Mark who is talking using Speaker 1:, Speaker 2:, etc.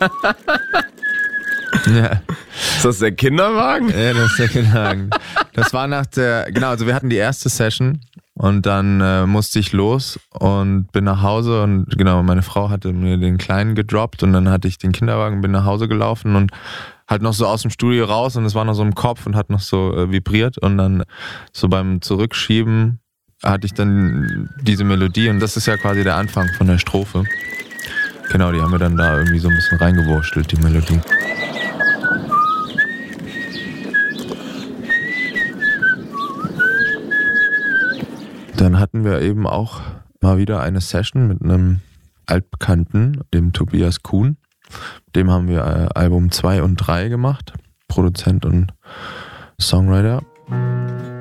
Speaker 1: Ja.
Speaker 2: Ist das der Kinderwagen?
Speaker 1: Ja, das ist der Kinderwagen. Das war also wir hatten die erste Session und dann musste ich los und bin nach Hause und genau, meine Frau hatte mir den Kleinen gedroppt und dann hatte ich den Kinderwagen, bin nach Hause gelaufen und halt noch so aus dem Studio raus und es war noch so im Kopf und hat noch so vibriert und dann so beim Zurückschieben hatte ich dann diese Melodie und das ist ja quasi der Anfang von der Strophe. Genau, die haben wir dann da irgendwie so ein bisschen reingewurschtelt, die Melodie. Dann hatten wir eben auch mal wieder eine Session mit einem Altbekannten, dem Tobias Kuhn. Dem haben wir Album 2 und 3 gemacht, Produzent und Songwriter.